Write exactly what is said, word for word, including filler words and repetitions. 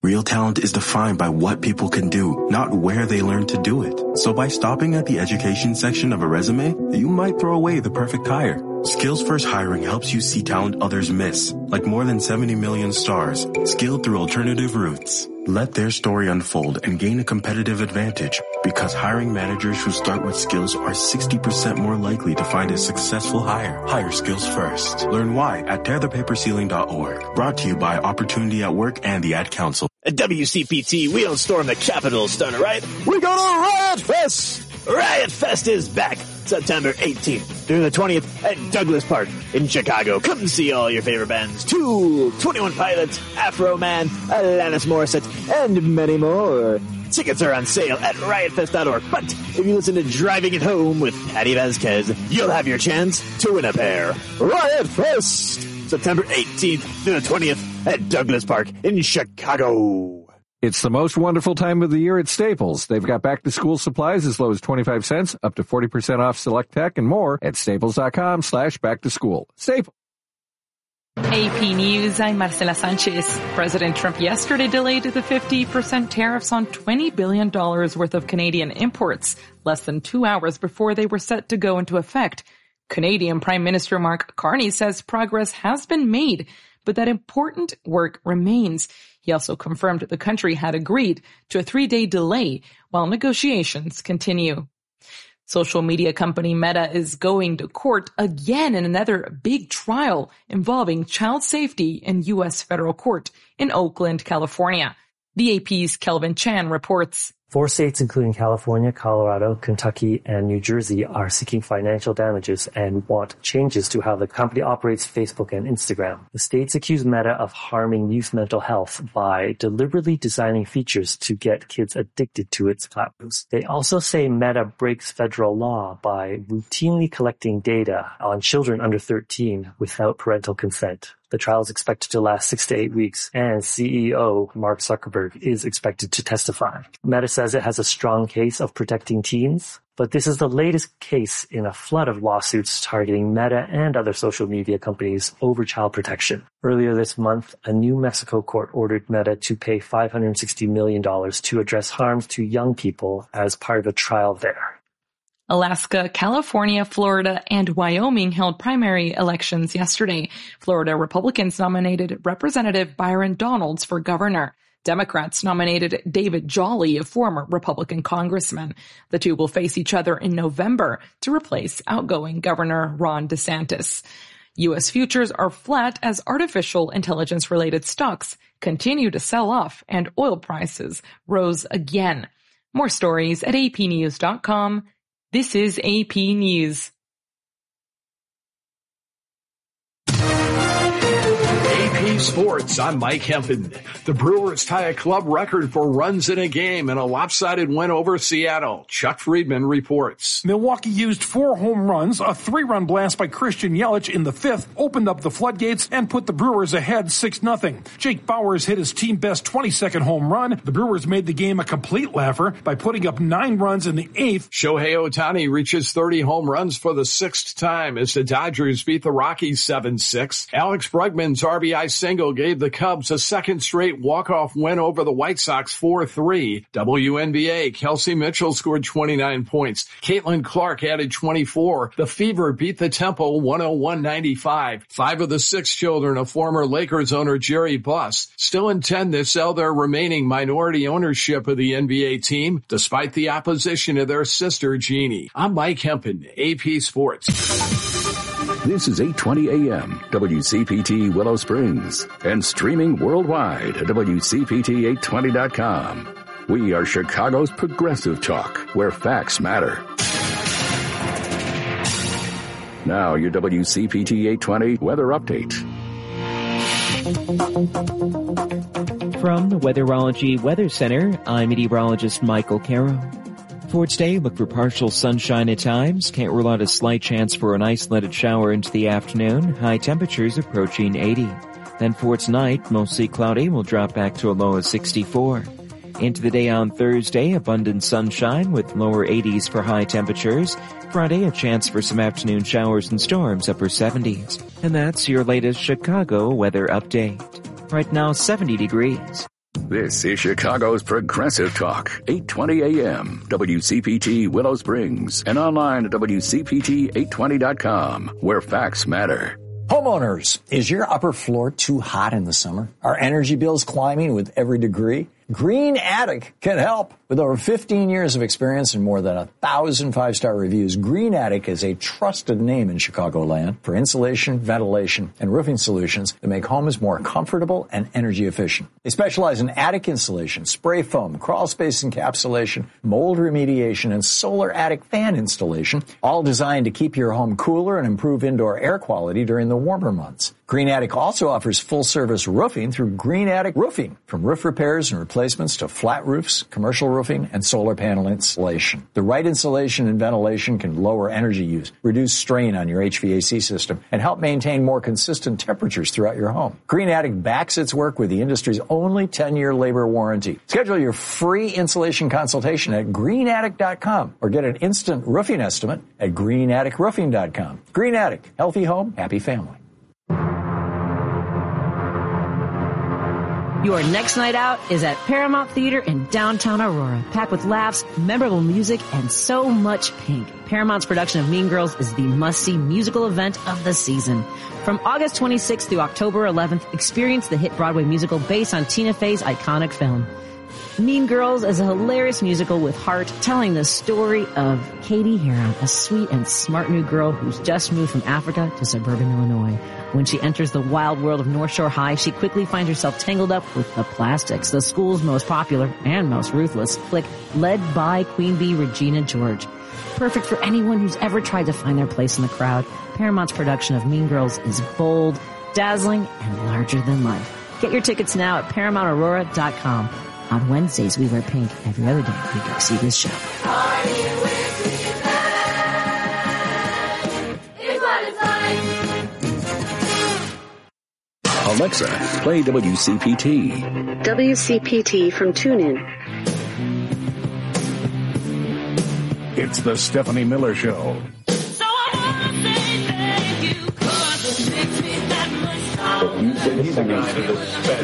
Real talent is defined by what people can do, not where they learn to do it. So by stopping at the education section of a resume, you might throw away the perfect hire. Skills First Hiring helps you see talent others miss, like more than seventy million stars, skilled through alternative routes. Let their story unfold and gain a competitive advantage, because hiring managers who start with skills are sixty percent more likely to find a successful hire. Hire skills first. Learn why at tear the paper ceiling dot org. Brought to you by Opportunity at Work and the Ad Council. At W C P T, we don't storm the Capitol, Stunner, right? We go to Riot Fest! Riot Fest is back September eighteenth through the twentieth at Douglas Park in Chicago. Come see all your favorite bands. Tool, twenty-one Pilots, Afro Man, Alanis Morissette, and many more. Tickets are on sale at riot fest dot org. But if you listen to Driving It Home with Patty Vasquez, you'll have your chance to win a pair. Riot Fest! September eighteenth through the twentieth at Douglas Park in Chicago. It's the most wonderful time of the year at Staples. They've got back-to-school supplies as low as twenty-five cents, up to forty percent off select tech, and more at staples dot com slash back-to-school. Staples. A P News, I'm Marcela Sanchez. President Trump yesterday delayed the fifty percent tariffs on twenty billion dollars worth of Canadian imports, less than two hours before they were set to go into effect. Canadian Prime Minister Mark Carney says progress has been made, but that important work remains. He also confirmed the country had agreed to a three-day delay while negotiations continue. Social media company Meta is going to court again in another big trial involving child safety in U S federal court in Oakland, California. The A P's Kelvin Chan reports. Four states, including California, Colorado, Kentucky, and New Jersey, are seeking financial damages and want changes to how the company operates Facebook and Instagram. The states accuse Meta of harming youth mental health by deliberately designing features to get kids addicted to its platforms. They also say Meta breaks federal law by routinely collecting data on children under thirteen without parental consent. The trial is expected to last six to eight weeks, and C E O Mark Zuckerberg is expected to testify. Meta says it has a strong case of protecting teens, but this is the latest case in a flood of lawsuits targeting Meta and other social media companies over child protection. Earlier this month, a New Mexico court ordered Meta to pay five hundred sixty million dollars to address harms to young people as part of a trial there. Alaska, California, Florida, and Wyoming held primary elections yesterday. Florida Republicans nominated Representative Byron Donalds for governor. Democrats nominated David Jolly, a former Republican congressman. The two will face each other in November to replace outgoing Governor Ron DeSantis. U S futures are flat as artificial intelligence-related stocks continue to sell off and oil prices rose again. More stories at A P news dot com. This is A P News. A P Sports, I'm Mike Hempen. The Brewers tie a club record for runs in a game in a lopsided win over Seattle. Chuck Friedman reports. Milwaukee used four home runs. A three-run blast by Christian Yelich in the fifth opened up the floodgates and put the Brewers ahead six nothing. Jake Bauers hit his team-best twenty-second home run. The Brewers made the game a complete laugher by putting up nine runs in the eighth. Shohei Ohtani reaches thirty home runs for the sixth time as the Dodgers beat the Rockies seven six. Alex Bregman's R B I single gave the Cubs a second straight walk-off win over the White Sox four three. W N B A, Kelsey Mitchell scored twenty-nine points. Caitlin Clark added twenty-four. The Fever beat the Temple one oh one ninety-five. Five of the six children of former Lakers owner Jerry Buss still intend to sell their remaining minority ownership of the N B A team, despite the opposition of their sister Jeannie. I'm Mike Hempen, A P Sports. This is eight twenty A M, W C P T Willow Springs, and streaming worldwide at W C P T eight twenty dot com. We are Chicago's progressive talk, where facts matter. Now your W C P T eight twenty weather update. From the Weatherology Weather Center, I'm meteorologist Michael Caro. For today, look for partial sunshine at times. Can't rule out a slight chance for an isolated shower into the afternoon. High temperatures approaching eighty. Then for tonight, mostly cloudy, will drop back to a low of sixty-four. Into the day on Thursday, abundant sunshine with lower eighties for high temperatures. Friday, a chance for some afternoon showers and storms, upper seventies. And that's your latest Chicago weather update. Right now, seventy degrees. This is Chicago's Progressive Talk, eight twenty A M, W C P T Willow Springs, and online at W C P T eight twenty dot com, where facts matter. Homeowners, is your upper floor too hot in the summer? Are energy bills climbing with every degree? Green Attic can help. With over fifteen years of experience and more than a thousand five-star reviews, Green Attic is a trusted name in Chicagoland for insulation, ventilation, and roofing solutions that make homes more comfortable and energy efficient. They specialize in attic insulation, spray foam, crawl space encapsulation, mold remediation, and solar attic fan installation, all designed to keep your home cooler and improve indoor air quality during the warmer months. Green Attic also offers full-service roofing through Green Attic Roofing, from roof repairs and replacements to flat roofs, commercial roofing, and solar panel installation. The right insulation and ventilation can lower energy use, reduce strain on your H V A C system, and help maintain more consistent temperatures throughout your home. Green Attic backs its work with the industry's only ten-year labor warranty. Schedule your free insulation consultation at green attic dot com or get an instant roofing estimate at green attic roofing dot com. Green Attic, healthy home, happy family. Your next night out is at Paramount Theater in downtown Aurora, packed with laughs, memorable music, and so much pink. Paramount's production of Mean Girls is the must-see musical event of the season. From August twenty-sixth through October eleventh, experience the hit Broadway musical based on Tina Fey's iconic film. Mean Girls is a hilarious musical with heart, telling the story of Katie Heron, a sweet and smart new girl who's just moved from Africa to suburban Illinois. When she enters the wild world of North Shore High, she quickly finds herself tangled up with the Plastics, the school's most popular and most ruthless clique, led by Queen Bee Regina George. Perfect for anyone who's ever tried to find their place in the crowd, Paramount's production of Mean Girls is bold, dazzling, and larger than life. Get your tickets now at paramount aurora dot com. On Wednesdays, we wear pink. Every other day, we go see this show. Alexa, play W C P T. W C P T from TuneIn. It's the Stephanie Miller Show. So I want to say thank you, 'cause it makes me that much stronger. You said he's a